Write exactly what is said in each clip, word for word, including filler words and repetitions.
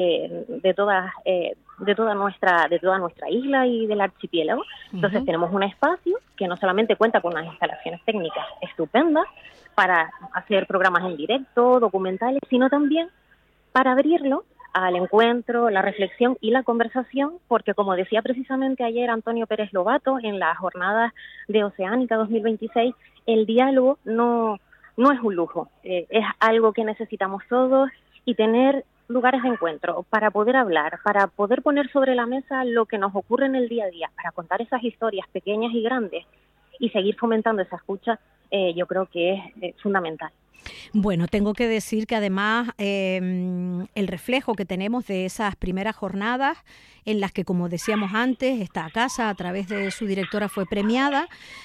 eh, de todas eh, de toda nuestra de toda nuestra isla y del archipiélago. Entonces uh-huh. tenemos un espacio que no solamente cuenta con unas instalaciones técnicas estupendas para hacer programas en directo, documentales, sino también para abrirlo al encuentro, la reflexión y la conversación, porque como decía precisamente ayer Antonio Pérez Lobato en las jornadas de Oceánica dos mil veintiséis, el diálogo no, no es un lujo, eh, es algo que necesitamos todos, y tener lugares de encuentro para poder hablar, para poder poner sobre la mesa lo que nos ocurre en el día a día, para contar esas historias pequeñas y grandes y seguir fomentando esa escucha, eh, yo creo que es eh, fundamental. Bueno, tengo que decir que además eh, el reflejo que tenemos de esas primeras jornadas en las que, como decíamos antes, esta casa a través de su directora fue premiada,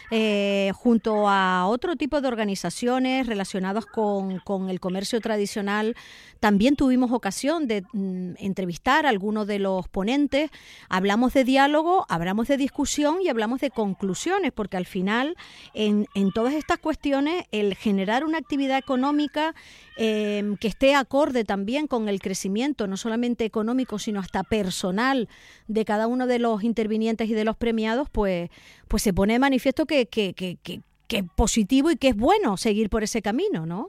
eh, junto a otro tipo de organizaciones relacionadas con, con el comercio tradicional. También tuvimos ocasión de mm, entrevistar a algunos de los ponentes. Hablamos de diálogo, hablamos de discusión y hablamos de conclusiones, porque al final en, en todas estas cuestiones el generar una actividad económica eh, que esté acorde también con el crecimiento, no solamente económico, sino hasta personal de cada uno de los intervinientes y de los premiados, pues, pues se pone de manifiesto que, que, que, que, que es positivo y que es bueno seguir por ese camino, ¿no?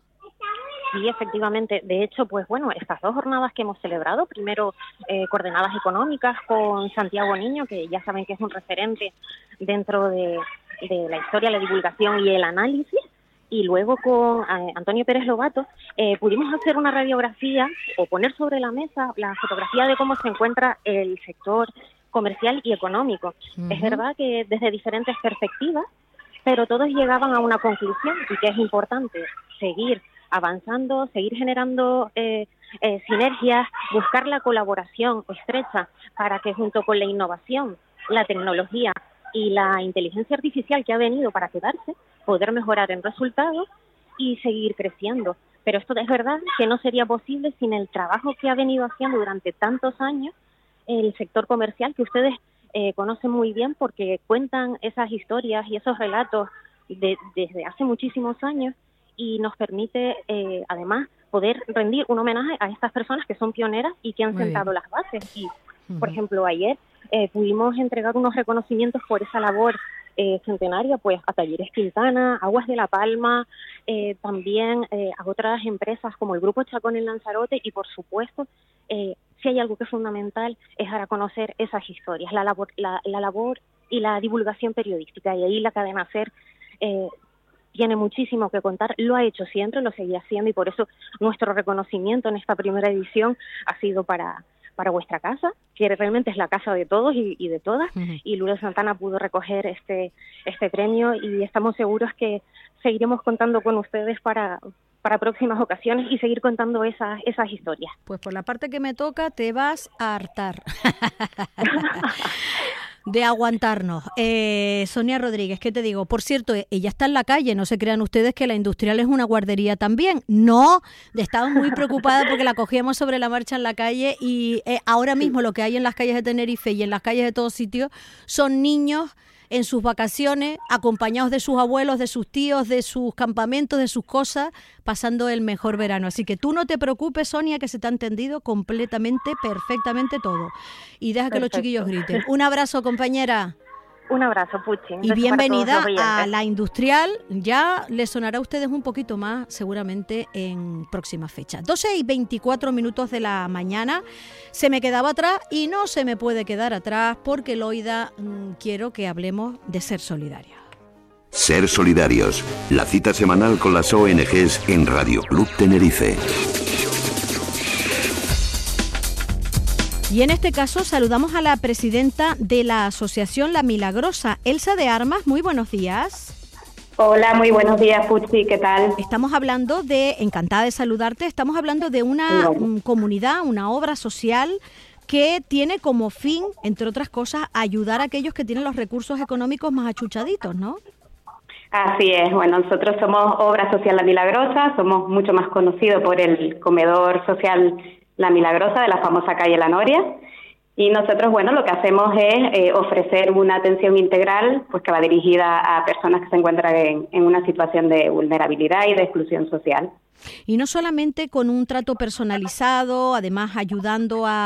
Sí, efectivamente. De hecho, pues bueno, estas dos jornadas que hemos celebrado, primero eh, coordenadas económicas con Santiago Niño, que ya saben que es un referente dentro de, de la historia, la divulgación y el análisis, y luego con eh, Antonio Pérez Lobato, eh, pudimos hacer una radiografía o poner sobre la mesa la fotografía de cómo se encuentra el sector comercial y económico. Uh-huh. Es verdad que desde diferentes perspectivas, pero todos llegaban a una conclusión, y que es importante seguir avanzando, seguir generando eh, eh, sinergias, buscar la colaboración estrecha para que junto con la innovación, la tecnología y la inteligencia artificial que ha venido para quedarse, poder mejorar en resultados y seguir creciendo. Pero esto es verdad que no sería posible sin el trabajo que ha venido haciendo durante tantos años el sector comercial, que ustedes eh, conocen muy bien porque cuentan esas historias y esos relatos de, desde hace muchísimos años, y nos permite eh, además poder rendir un homenaje a estas personas que son pioneras y que han muy sentado bien las bases. Y, uh-huh. por ejemplo, ayer eh, pudimos entregar unos reconocimientos por esa labor eh, centenaria, pues a Talleres Quintana, Aguas de la Palma, eh, también eh, a otras empresas como el Grupo Chacón en Lanzarote, y por supuesto, eh, si hay algo que es fundamental es dar a conocer esas historias, la labor, la, la labor y la divulgación periodística, y ahí la cadena SER eh, tiene muchísimo que contar, lo ha hecho siempre, lo seguirá haciendo, y por eso nuestro reconocimiento en esta primera edición ha sido para, para vuestra casa, que realmente es la casa de todos y, y de todas, uh-huh. y Lourdes Santana pudo recoger este, este premio, y estamos seguros que seguiremos contando con ustedes para, para próximas ocasiones y seguir contando esas, esas historias. Pues por la parte que me toca te vas a hartar de aguantarnos. Eh, Sonia Rodríguez, ¿qué te digo? Por cierto, ella está en la calle, no se crean ustedes que la Industrial es una guardería también. No, estaba muy preocupada porque la cogíamos sobre la marcha en la calle, y eh, ahora mismo lo que hay en las calles de Tenerife y en las calles de todos sitios son niños en sus vacaciones, acompañados de sus abuelos, de sus tíos, de sus campamentos, de sus cosas, pasando el mejor verano. Así que tú no te preocupes, Sonia, que se te ha entendido completamente, perfectamente todo. Y deja que Perfecto. Los chiquillos griten. Un abrazo, compañera. Un abrazo, Puchi. Y bienvenida a La Industrial. Ya les sonará a ustedes un poquito más, seguramente, en próximas fechas. doce y veinticuatro minutos de la mañana. Se me quedaba atrás y no se me puede quedar atrás, porque, Loida, mmm, quiero que hablemos de ser solidarios. Ser Solidarios, la cita semanal con las O N Ges en Radio Club Tenerife. Y en este caso saludamos a la presidenta de la Asociación La Milagrosa, Elsa de Armas. Muy buenos días. Hola, muy buenos días, Puchi, ¿qué tal? Estamos hablando de, encantada de saludarte, estamos hablando de una no. comunidad, una obra social que tiene como fin, entre otras cosas, ayudar a aquellos que tienen los recursos económicos más achuchaditos, ¿no? Así es, bueno, nosotros somos Obra Social La Milagrosa, somos mucho más conocidos por el comedor social La Milagrosa de la famosa calle La Noria, Y nosotros, bueno, lo que hacemos es eh, ofrecer una atención integral, pues que va dirigida a personas que se encuentran en, en una situación de vulnerabilidad y de exclusión social. Y no solamente con un trato personalizado, además ayudando a